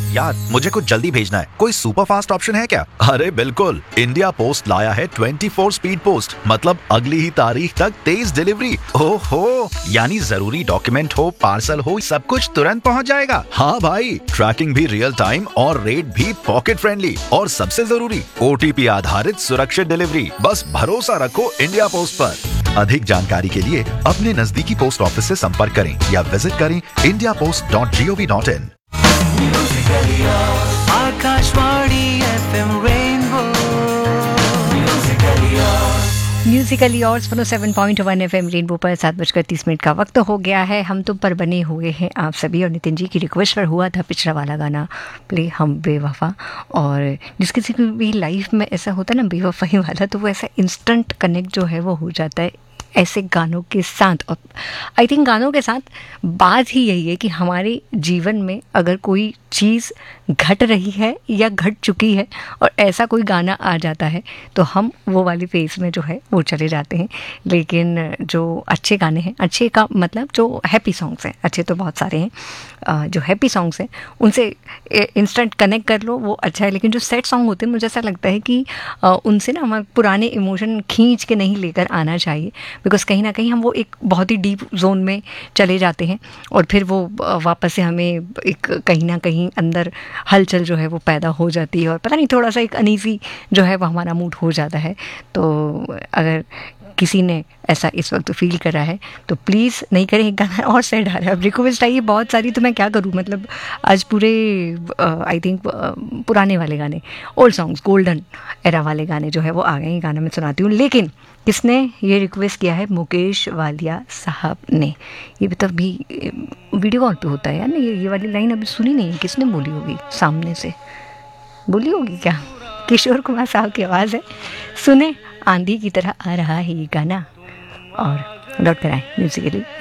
यार मुझे कुछ जल्दी भेजना है, कोई सुपर फास्ट ऑप्शन है क्या? अरे बिल्कुल, इंडिया पोस्ट लाया है 24 स्पीड पोस्ट, मतलब अगली ही तारीख तक तेज डिलीवरी। ओहो, यानी जरूरी डॉक्यूमेंट हो, पार्सल हो, सब कुछ तुरंत पहुंच जाएगा। हाँ भाई, ट्रैकिंग भी रियल टाइम और रेट भी पॉकेट फ्रेंडली, और सबसे जरूरी OTP आधारित सुरक्षित डिलीवरी। बस भरोसा रखो इंडिया पोस्ट पर। अधिक जानकारी के लिए अपने नजदीकी पोस्ट ऑफिस से संपर्क करें या विजिट करें indiapost.gov.in। Akashvani FM rainbow Musically और 107.1 FM रेनबो पर 7:30 का वक्त हो गया है। हम तुम पर बने हुए हैं आप सभी, और नितिन जी की रिक्वेस्ट पर हुआ था पिछड़ा वाला गाना प्ले, हम बेवफा। और जिस किसी की भी लाइफ में ऐसा होता है ना बेवफाई वाला, तो वो ऐसा इंस्टेंट कनेक्ट जो है वो हो जाता है ऐसे गानों के साथ। और आई थिंक गानों के साथ बात ही यही है कि हमारे जीवन में अगर कोई चीज़ घट रही है या घट चुकी है और ऐसा कोई गाना आ जाता है तो हम वो वाली फेज में जो है वो चले जाते हैं। लेकिन जो अच्छे गाने हैं, अच्छे का मतलब जो हैप्पी सॉन्ग्स हैं, अच्छे तो बहुत सारे हैं, जो हैप्पी सॉन्ग्स हैं उनसे इंस्टेंट कनेक्ट कर लो, वो अच्छा है। लेकिन जो सैड सॉन्ग होते हैं, मुझे ऐसा लगता है कि उनसे ना हमारे पुराने इमोशन खींच के नहीं लेकर आना चाहिए, बिकॉज कहीं ना कहीं हम वो एक बहुत ही डीप जोन में चले जाते हैं और फिर वो वापस से हमें एक कहीं ना कहीं अंदर हलचल जो है वो पैदा हो जाती है और पता नहीं थोड़ा सा एक अनईजी जो है वो हमारा मूड हो जाता है। तो अगर किसी ने ऐसा इस वक्त फील करा है तो प्लीज़ नहीं करें। एक गाना और सैड आ रहा है, अब रिक्वेस्ट आई है बहुत सारी, तो मैं क्या करूँ, मतलब आज पूरे आई थिंक पुराने वाले गाने, ओल्ड सॉन्ग्स, गोल्डन एरा वाले गाने जो है वो आ गए। ये गाना मैं सुनाती हूँ, लेकिन किसने ये रिक्वेस्ट किया है? मुकेश वालिया साहब ने। ये मतलब भी वीडियो कॉल पे होता है यार, ये वाली लाइन अभी सुनी नहीं है, किसने बोली होगी? सामने से बोली होगी क्या? किशोर कुमार साहब की आवाज़ है, सुने आंधी की तरह आ रहा है ये गाना और लौट कर आए म्यूजिकली।